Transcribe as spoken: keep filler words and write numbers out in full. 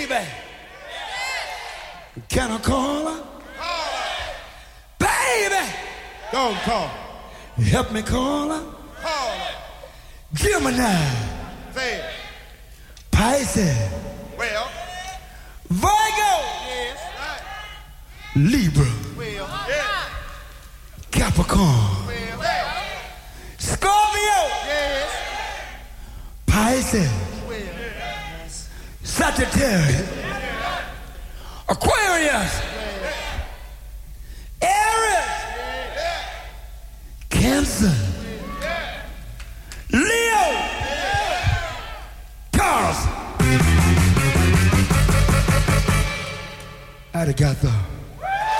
Baby, can I call her? Baby, Go and call. help me call her. Call her. Gemini, Say it. Pisces, Well, Virgo, yes. Right. Libra, Well, yeah. Capricorn, Well, yeah. Scorpio, Yes. Pisces, Well, Sagittarius, Aquarius, Aries, Cancer, Leo, Taurus. Arigato.